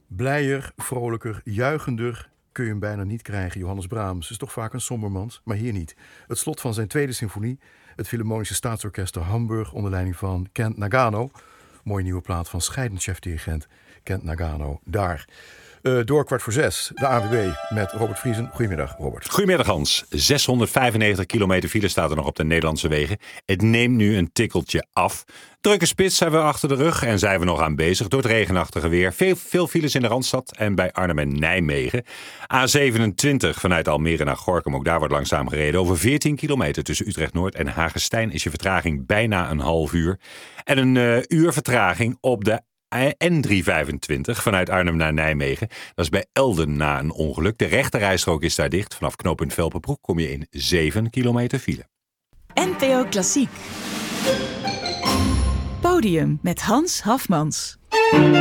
Blijer, vrolijker, juichender kun je hem bijna niet krijgen. Johannes Brahms is toch vaak een sombermans, maar hier niet. Het slot van zijn tweede symfonie, het Philharmonische Staatsorkester Hamburg onder leiding van Kent Nagano. Mooie nieuwe plaat van scheidend chef-dirigent Kent Nagano. Daar. Door 5:15, de ANWB met Robert Vriesen. Goedemiddag, Robert. Goedemiddag, Hans. 695 kilometer file staat er nog op de Nederlandse wegen. Het neemt nu een tikkeltje af. Drukke spits zijn we achter de rug en zijn we nog aan bezig door het regenachtige weer. Veel files in de Randstad en bij Arnhem en Nijmegen. A27 vanuit Almere naar Gorinchem, ook daar wordt langzaam gereden. Over 14 kilometer tussen Utrecht-Noord en Hagestein is je vertraging bijna een half uur. En een uur vertraging op de N325 vanuit Arnhem naar Nijmegen. Dat is bij Elden na een ongeluk. De rechterrijstrook is daar dicht. Vanaf knooppunt Velpenbroek kom je in 7 kilometer file. NPO Klassiek. Podium met Hans Hafmans.